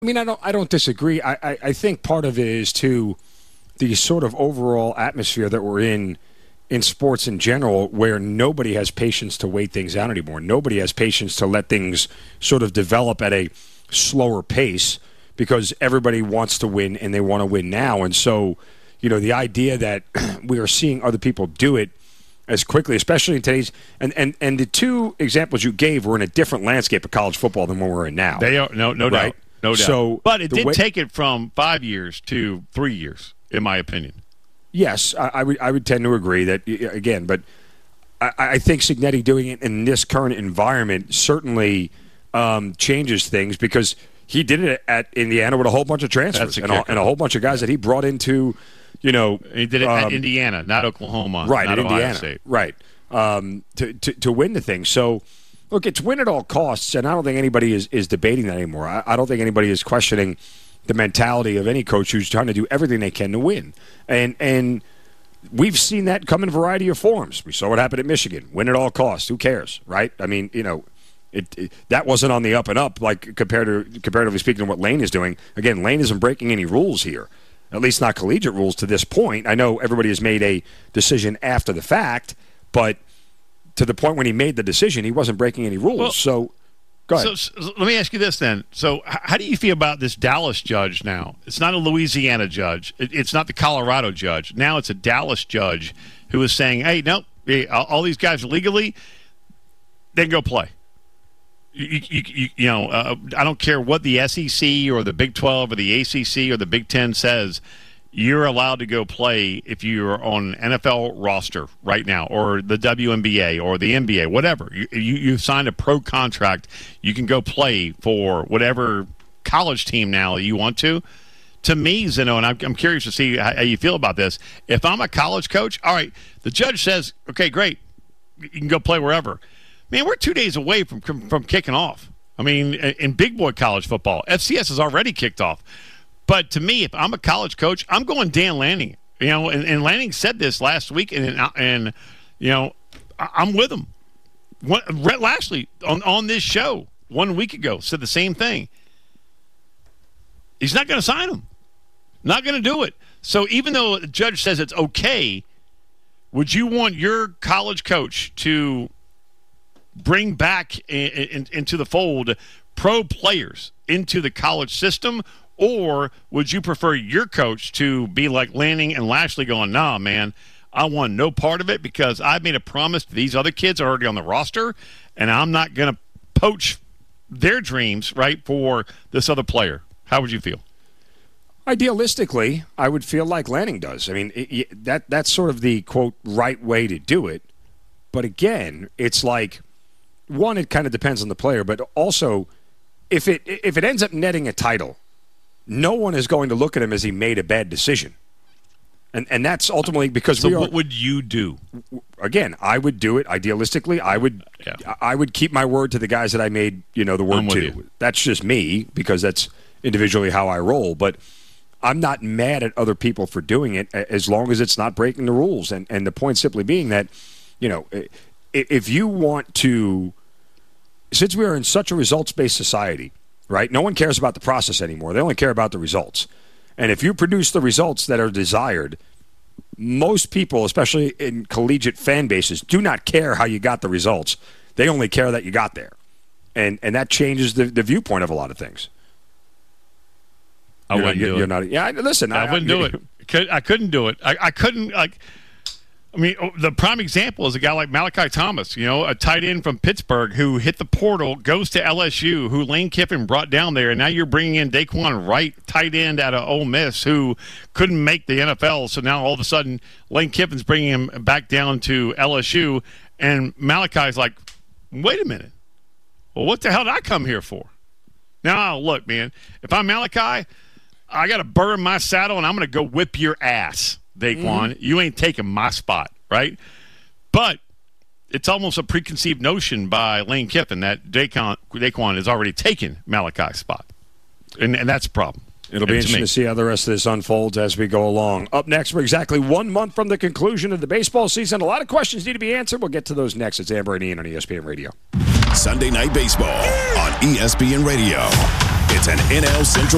I mean, I don't disagree. I think part of it is to the sort of overall atmosphere that we're in sports in general, where nobody has patience to wait things out anymore. Nobody has patience to let things sort of develop at a slower pace because everybody wants to win and they want to win now. And so, the idea that we are seeing other people do it as quickly, especially in today's and the two examples you gave were in a different landscape of college football than what we're in now. They are no right? doubt, no doubt. So, but it did take it from 5 years to 3 years, in my opinion. Yes, I would tend to agree that again, but I think Cignetti doing it in this current environment certainly changes things because he did it at Indiana with a whole bunch of transfers and a whole bunch of guys that he brought into. He did it at Indiana, not Oklahoma, right? Not at Ohio Indiana, State. right? To win the thing. So, look, it's win at all costs, and I don't think anybody is debating that anymore. I don't think anybody is questioning the mentality of any coach who's trying to do everything they can to win. And we've seen that come in a variety of forms. We saw what happened at Michigan. Win at all costs. Who cares, right? I mean, that wasn't on the up and up, like comparatively speaking to what Lane is doing. Again, Lane isn't breaking any rules here, at least not collegiate rules to this point. I know everybody has made a decision after the fact, but to the point when he made the decision, he wasn't breaking any rules. Well, so go ahead. So let me ask you this then. So how do you feel about this Dallas judge now? It's not a Louisiana judge. It's not the Colorado judge. Now it's a Dallas judge who is saying, hey, no, all these guys legally, they can go play. I don't care what the SEC or the Big 12 or the ACC or the Big 10 says. You're allowed to go play if you're on an NFL roster right now or the WNBA or the NBA, whatever. You've signed a pro contract. You can go play for whatever college team now you want to. To me, Zeno, and I'm curious to see how you feel about this. If I'm a college coach, all right, the judge says, okay, great, you can go play wherever. Man, we're 2 days away from kicking off. I mean, in big boy college football, FCS has already kicked off. But to me, if I'm a college coach, I'm going Dan Lanning. And Lanning said this last week, and I'm with him. Rhett Lashley on this show 1 week ago said the same thing. He's not going to sign him. Not going to do it. So even though the judge says it's okay, would you want your college coach to bring back into the fold pro players into the college system? Or would you prefer your coach to be like Lanning and Lashley going, nah, man, I want no part of it because I've made a promise to these other kids already on the roster, and I'm not going to poach their dreams, right, for this other player. How would you feel? Idealistically, I would feel like Lanning does. I mean, that's sort of the, quote, right way to do it. But again, it's like, one, it kind of depends on the player, but also if it ends up netting a title, no one is going to look at him as he made a bad decision. And that's ultimately because so what would you do? Again, I would do it. Idealistically, I would keep my word to the guys that I made, the word to. You. That's just me because that's individually how I roll. But I'm not mad at other people for doing it as long as it's not breaking the rules. And the point simply being that, if you want to, since we are in such a results-based society, right? No one cares about the process anymore. They only care about the results. And if you produce the results that are desired, most people, especially in collegiate fan bases, do not care how you got the results. They only care that you got there. And that changes the viewpoint of a lot of things. I wouldn't do it. Listen. I wouldn't do it. I couldn't do it. I couldn't, the prime example is a guy like Malachi Thomas, a tight end from Pittsburgh who hit the portal, goes to LSU, who Lane Kiffin brought down there, and now you're bringing in Daquan Wright, tight end out of Ole Miss, who couldn't make the NFL. So now all of a sudden Lane Kiffin's bringing him back down to LSU, and Malachi's like, wait a minute. Well, what the hell did I come here for? Now, look, man, if I'm Malachi, I got to burn my saddle, and I'm going to go whip your ass. Daquan, you ain't taking my spot, right? But it's almost a preconceived notion by Lane Kiffin that Daquan has already taken Malachi's spot. And that's a problem. It'll be interesting to see how the rest of this unfolds as we go along. Up next, we're exactly 1 month from the conclusion of the baseball season. A lot of questions need to be answered. We'll get to those next. It's Amber and Ian on ESPN Radio. Sunday Night Baseball on ESPN Radio. It's an NL Central